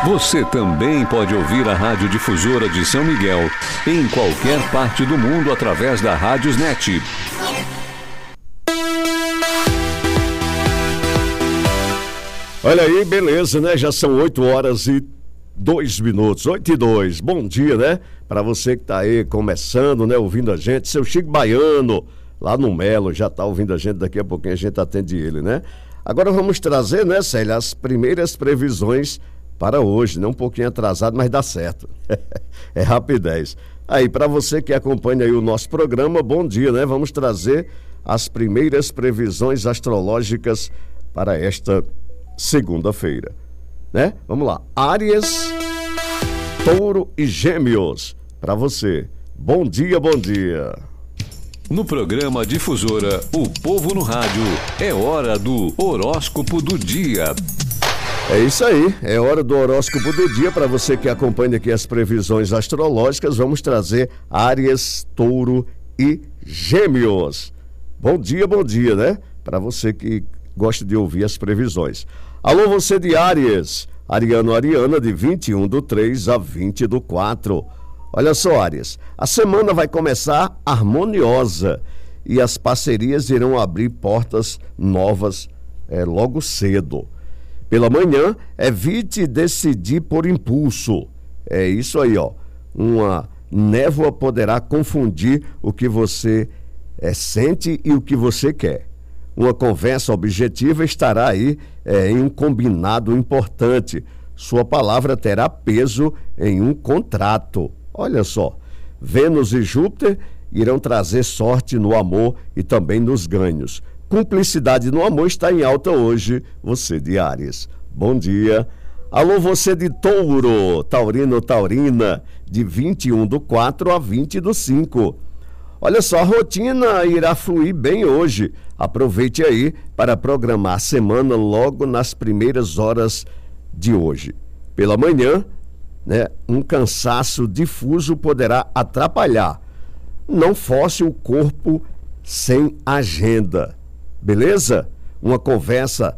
Você também pode ouvir a Rádio Difusora de São Miguel em qualquer parte do mundo através da Rádiosnet. Olha aí, beleza, né? Já são 8h02. 8h02. Bom dia, né? Para você que tá aí começando, né? Ouvindo a gente, seu Chico Baiano, lá no Melo, já tá ouvindo a gente. Daqui a pouquinho a gente atende ele, né? Agora vamos trazer, né, Célia, as primeiras previsões para hoje, né? Um pouquinho atrasado, mas dá certo. É rapidez. Aí, para você que acompanha aí o nosso programa, bom dia, né? Vamos trazer as primeiras previsões astrológicas para esta segunda-feira, né? Vamos lá. Áries, Touro e Gêmeos, para você. Bom dia, bom dia. No programa Difusora, o povo no rádio, é hora do horóscopo do dia. É isso aí, é hora do horóscopo do dia. Para você que acompanha aqui as previsões astrológicas, vamos trazer Áries, Touro e Gêmeos. Bom dia, né? Para você que gosta de ouvir as previsões. Alô, você de Áries, Ariano, Ariana, de 21/3 a 20/4. Olha só, Áries, a semana vai começar harmoniosa e as parcerias irão abrir portas novas logo cedo. Pela manhã, evite decidir por impulso. É isso aí, ó. Uma névoa poderá confundir o que você sente e o que você quer. Uma conversa objetiva estará aí em um combinado importante. Sua palavra terá peso em um contrato. Olha só, Vênus e Júpiter irão trazer sorte no amor e também nos ganhos. Cumplicidade no amor está em alta hoje, você de Áries. Bom dia. Alô, você de Touro, Taurino, Taurina, de 21/4 a 20/5. Olha só, a rotina irá fluir bem hoje. Aproveite aí para programar a semana logo nas primeiras horas de hoje. Pela manhã, né, um cansaço difuso poderá atrapalhar. Não force o corpo sem agenda, beleza? Uma conversa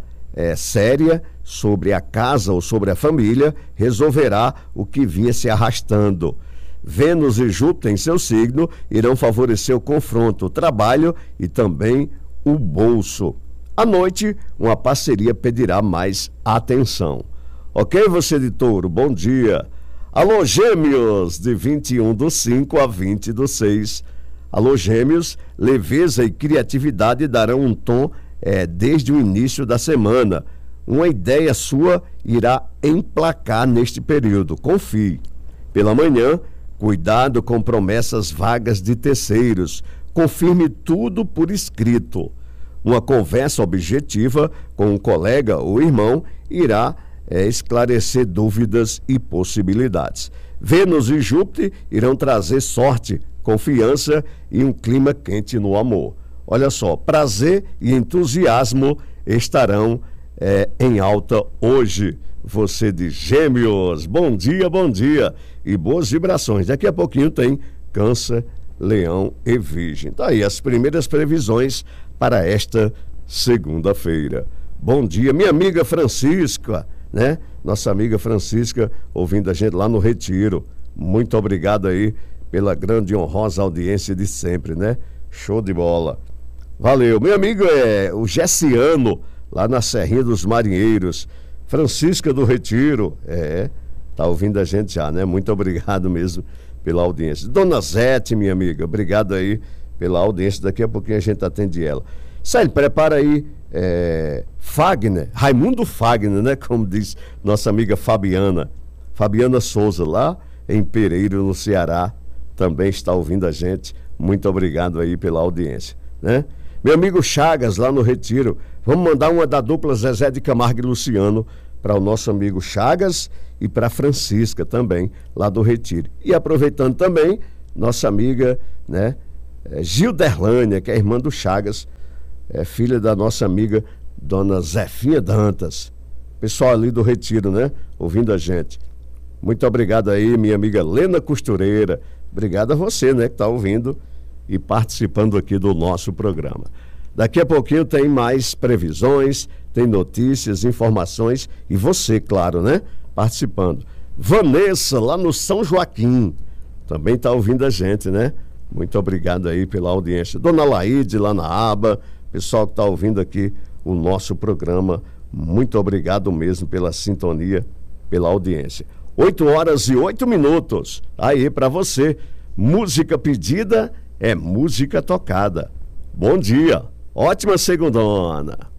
séria sobre a casa ou sobre a família resolverá o que vinha se arrastando. Vênus e Júpiter em seu signo irão favorecer o confronto, o trabalho e também o bolso. À noite, uma parceria pedirá mais atenção. Ok, você de Touro, bom dia. Alô, Gêmeos, de 21/5 a 20/6. Alô, Gêmeos, leveza e criatividade darão um tom desde o início da semana. Uma ideia sua irá emplacar neste período, confie. Pela manhã, cuidado com promessas vagas de terceiros. Confirme tudo por escrito. Uma conversa objetiva com um colega ou irmão irá esclarecer dúvidas e possibilidades. Vênus e Júpiter irão trazer sorte, confiança e um clima quente no amor. Olha só, prazer e entusiasmo estarão em alta hoje. Você de Gêmeos, bom dia e boas vibrações. Daqui a pouquinho tem Câncer, Leão e Virgem. Tá aí as primeiras previsões para esta segunda-feira. Bom dia, minha amiga Francisca, né? Nossa amiga Francisca ouvindo a gente lá no Retiro. Muito obrigado aí pela grande e honrosa audiência de sempre, né? Show de bola. Valeu. Meu amigo o Gessiano, lá na Serrinha dos Marinheiros. Francisca do Retiro, tá ouvindo a gente já, né? Muito obrigado mesmo pela audiência. Dona Zete, minha amiga, obrigado aí pela audiência. Daqui a pouquinho a gente atende ela. Célio, prepara aí Fagner, Raimundo Fagner, né? Como diz nossa amiga Fabiana Souza, lá em Pereiro, no Ceará, também está ouvindo a gente. Muito obrigado aí pela audiência, né? Meu amigo Chagas, lá no Retiro, vamos mandar uma da dupla Zezé de Camargo e Luciano para o nosso amigo Chagas e para Francisca também, lá do Retiro. E aproveitando também, nossa amiga, né, Gilderlânia, que é irmã do Chagas, filha da nossa amiga Dona Zefinha Dantas. Pessoal ali do Retiro, né, ouvindo a gente. Muito obrigado aí, minha amiga Lena Costureira. Obrigado a você, né, que está ouvindo e participando aqui do nosso programa. Daqui a pouquinho tem mais previsões, tem notícias, informações e você, claro, né? participando. Vanessa, lá no São Joaquim, também está ouvindo a gente, né? Muito obrigado aí pela audiência. Dona Laide, lá na aba, pessoal que está ouvindo aqui o nosso programa, muito obrigado mesmo pela sintonia, pela audiência. 8h08. Aí para você, música pedida é música tocada. Bom dia, ótima segundona.